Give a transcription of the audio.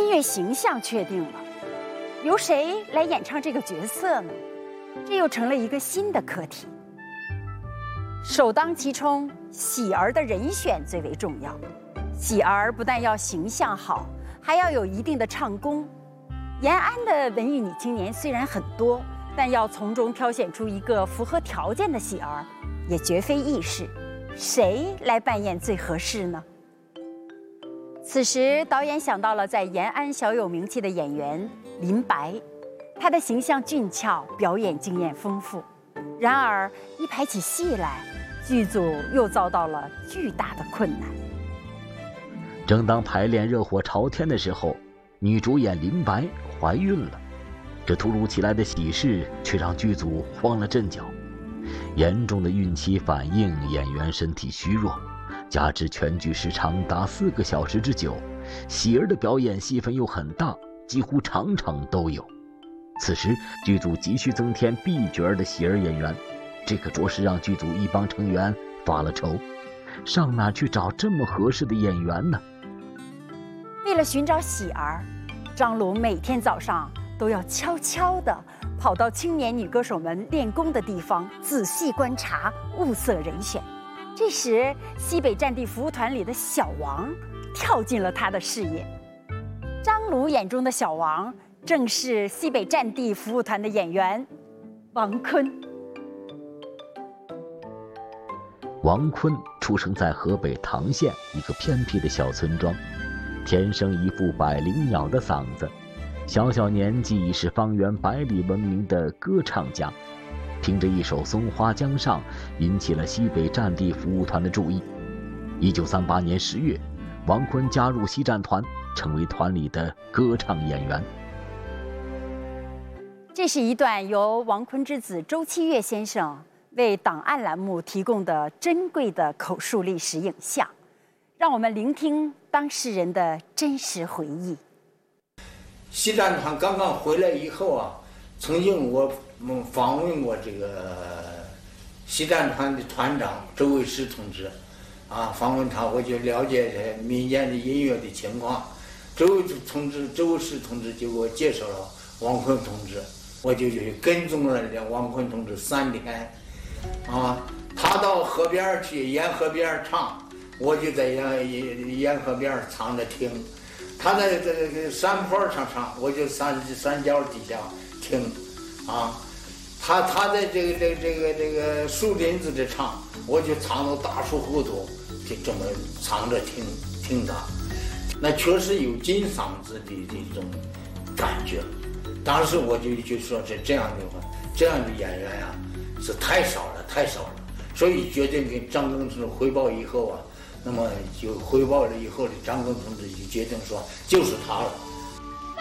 音乐形象确定了，由谁来演唱这个角色呢？这又成了一个新的课题。首当其冲，喜儿的人选最为重要。喜儿不但要形象好，还要有一定的唱功。延安的文艺女青年虽然很多，但要从中挑选出一个符合条件的喜儿，也绝非易事。谁来扮演最合适呢？此时，导演想到了在延安小有名气的演员林白，她的形象俊俏，表演经验丰富。然而，一排起戏来，剧组又遭到了巨大的困难。 正当排练热火朝天的时候，女主演林白怀孕了。这突如其来的喜事却让剧组慌了阵脚。严重的孕期反应，演员身体虚弱，加之全剧时长达4个小时之久，喜儿的表演戏份又很大，几乎场场都有。此时剧组急需增添 B 角的喜儿演员，这可着实让剧组一帮成员发了愁，上哪去找这么合适的演员呢？ 为了寻找喜儿，张鲁每天早上都要悄悄地跑到青年女歌手们练功的地方，仔细观察，物色人选。这时，西北战地服务团里的小王跳进了他的视野。张鲁眼中的小王，正是西北战地服务团的演员王坤。 王坤出生在河北唐县一个偏僻的小村庄，天生一副百灵鸟的嗓子，小小年纪已是方圆100里闻名的歌唱家，凭着一首《松花江上》引起了西北战地服务团的注意。1938年10月，王坤加入西战团，成为团里的歌唱演员。 这是一段由王坤之子周七月先生为档案栏目提供的珍贵的口述历史影像，让我们聆听当事人的真实回忆。 西战团刚刚回来以后啊，曾经我们访问过这个西战团的团长周卫士同志，访问他，我就了解民间的音乐的情况。周卫士同志就给我介绍了王坤同志，我就去跟踪了王坤同志3天，他到河边去沿河边唱，我就在沿河边藏着听。他在这个山坡上唱，我就山脚底下听，他在这个树林子里唱，我就藏到大树后头，就这么藏着听他。那确实有金嗓子的这种感觉。当时我就说这样的话，这样的演员呀，是太少了，所以决定跟张庚同志汇报以后啊。那么就汇报了以后的张庚同志就决定说就是他了，